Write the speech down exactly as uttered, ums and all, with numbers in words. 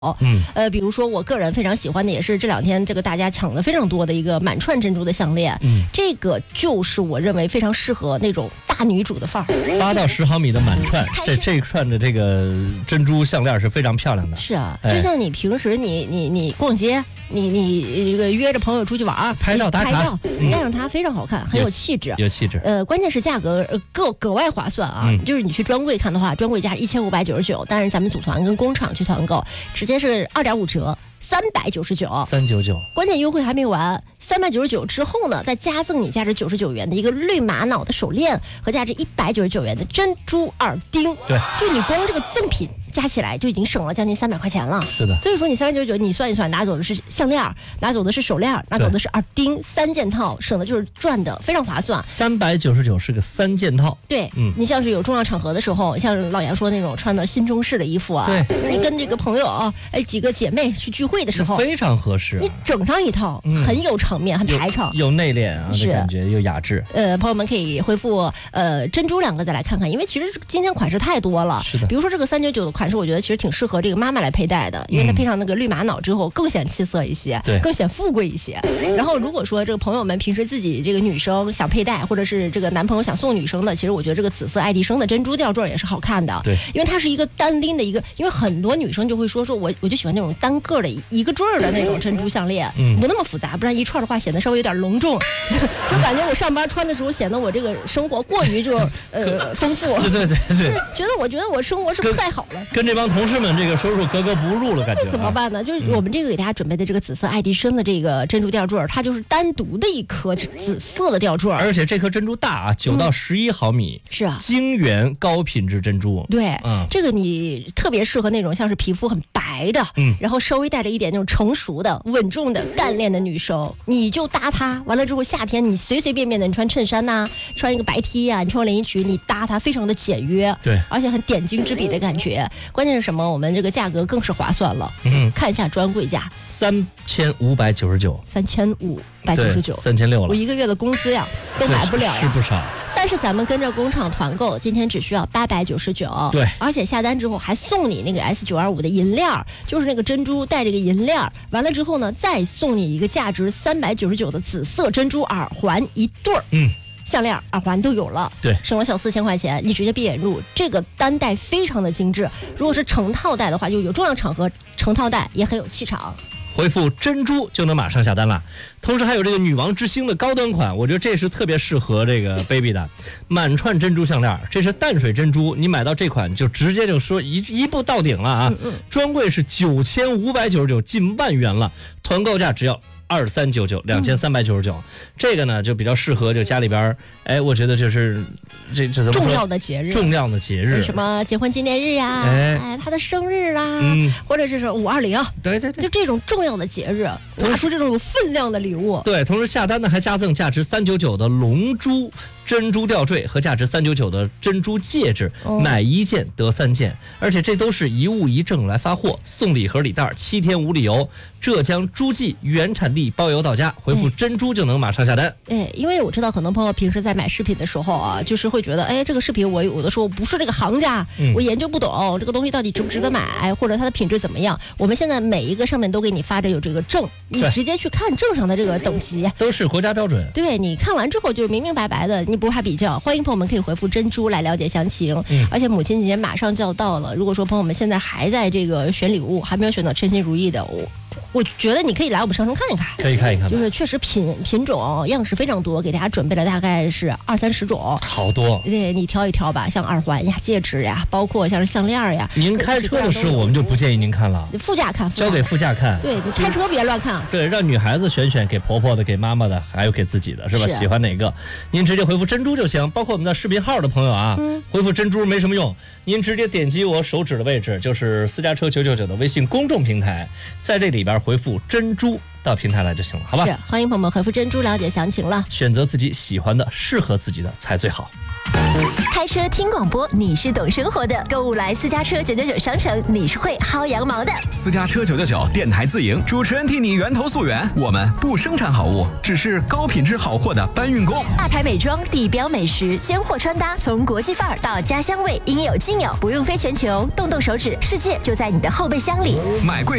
嗯， 呃，比如说我个人非常喜欢的也是这两天这个大家抢的非常多的一个满串珍珠的项链， 嗯， 这个就是我认为非常适合那种大女主的范儿。 八到十毫米的满串，这这一串的这个珍珠项链是非常漂亮的。 是啊， 哎就像你平时你你你逛街，你你这个约着朋友出去玩， 拍照打卡拍照嗯带上它非常好看，很有气质。 有气质。 呃，关键是价格呃格格外划算啊！ 嗯就是你去专柜看的话，专柜价一千五百九十九，但是咱们组团跟工厂去团购，直接是二点五折，三百九十九。 三九九， 关键优惠还没完，三百九十九之后呢，再加赠你价值九十九元的一个绿玛瑙的手链和价值一百九十九元的珍珠耳钉。 对， 就你光这个赠品加起来就已经省了将近三百块钱了。 是的。 所以说你三百九十九，你算一算，拿走的是项链，拿走的是手链，拿走的是耳钉，三件套，省的就是赚的，非常划算。 三百九十九是个三件套。 对， 嗯你像是有重要场合的时候，像老杨说那种穿的新中式的衣服啊， 对， 你跟这个朋友啊，哎几个姐妹去聚会的时候， 非常合适、啊。 你整上一套， 嗯很有场面，很排场， 又内敛啊是的感觉，又雅致。 呃，朋友们可以回复呃珍珠两个字来看看，因为其实今天款式太多了。 是的， 比如说这个三九九的款式，我觉得其实挺适合这个妈妈来佩戴的，因为它配上那个绿玛瑙之后更显气色一些， 对， 更显富贵一些。然后如果说这个朋友们平时自己这个女生想佩戴，或者是这个男朋友想送女生的，其实我觉得这个紫色爱迪生的珍珠吊坠也是好看的。 对， 因为它是一个单拎的一个，因为很多女生就会说说我我就喜欢那种单个的一个坠儿的那种珍珠项链， 嗯， 不那么复杂，不然一串的话显得稍微有点隆重，就感觉我上班穿的时候显得我这个生活过于就呃丰富。 对对对对， 觉得我觉得我生活是太好了， 跟这帮同事们这个收入格格不入了，感觉、啊、 那怎么办呢？就是我们这个给大家准备的这个紫色爱迪生的这个珍珠吊坠，它就是单独的一颗紫色的吊坠， 而且这颗珍珠大啊，九到十一毫米、 嗯，是啊， 晶圆高品质珍珠。 对， 嗯， 这个你特别适合那种像是皮肤很白的， 嗯， 然后稍微带着一点那种成熟的、稳重的、干练的女生，你就搭它。完了之后，夏天你随随便便的，你穿衬衫呐、啊，穿一个白 T 呀、啊，你穿连衣裙，你搭它非常的简约， 对， 而且很点睛之笔的感觉。关键是什么？我们这个价格更是划算了。 嗯， 看一下专柜价， 三千五百九十九， 三千五百九十九， 三千六了。 我一个月的工资呀，都买不了呀， 是不少。 但是咱们跟着工厂团购，今天只需要八百九十九， 对， 而且下单之后还送你那个 S 九二五的银链，就是那个珍珠带这个银链，完了之后呢，再送你一个价值三百九十九的紫色珍珠耳环一对儿， 嗯， 项链、耳环都有了， 对， 省了小四千块钱，你直接闭眼入。这个单戴非常的精致，如果是成套戴的话，就有重要场合成套戴也很有气场。 回复珍珠就能马上下单了，同时还有这个女王之星的高端款，我觉得这是特别适合这个 baby 的满串珍珠项链，这是淡水珍珠，你买到这款就直接就说一一步到顶了啊！ 嗯嗯， 专柜是九千五百九十九，近万元了，团购价只要二三九九，两千三百九十九。这个呢就比较适合就家里边，哎，我觉得就是这这怎么说？ 重要的节日， 重要的节日， 什么结婚纪念日呀、啊， 哎， 哎，他的生日啊， 嗯， 或者是五二零， 对对对， 就这种重要的节日，拿出这种有分量的礼物。 对，同时下单呢还加赠价值三九九的龙珠珍珠吊坠和价值三九九的珍珠戒指，哦，买一件得三件，而且这都是一物一证来发货，送礼盒礼袋，七天无理由，浙江诸暨原产地包邮到家，回复珍珠就能马上下单。 哎，因为我知道很多朋友平时在买饰品的时候啊，就是会觉得，哎，这个饰品我有的时候不是这个行家，嗯，我研究不懂这个东西到底值不值得买，或者它的品质怎么样。我们现在每一个上面都给你发着有这个证，你直接去看证上的这个等级， 都是国家标准。 对，你看完之后就是明明白白的，你不怕比较。欢迎朋友们可以回复珍珠来了解详情。嗯，而且母亲节马上就要到了，如果说朋友们现在还在这个选礼物，还没有选到称心如意的，我我觉得你可以来我们商城看一看， 可以看一看， 就是确实品品种样式非常多，给大家准备了大概是二三十种， 好多。 对，你挑一挑吧，像耳环呀、戒指呀，包括像是项链呀。 您开车的时候我们就不建议您看了， 副驾看， 交给副驾看。 对，你开车别乱看。 对，让女孩子选选，给婆婆的、给妈妈的，还有给自己的，是吧？ 是喜欢哪个，您直接回复珍珠就行。包括我们的视频号的朋友啊，嗯，回复珍珠没什么用，您直接点击我手指的位置，就是私家车九九九的微信公众平台，在这里边回复珍珠到平台来就行了，好吧？ 是，欢迎朋友们回复珍珠了解详情了。 选择自己喜欢的、适合自己的才最好。 开车听广播，你是懂生活的；购物来私家车九九九商城，你是会薅羊毛的。 私家车九九九电台自营，主持人替你源头溯源。我们不生产好物，只是高品质好货的搬运工。 大牌美妆、地标美食、鲜货穿搭，从国际范儿到家乡味，应有尽有，不用飞全球，动动手指，世界就在你的后备箱里。 买贵